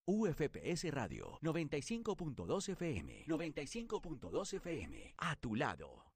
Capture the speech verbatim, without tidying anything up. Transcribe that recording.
U F P S Radio noventa y cinco punto dos F M. noventa y cinco punto dos F M. A tu lado.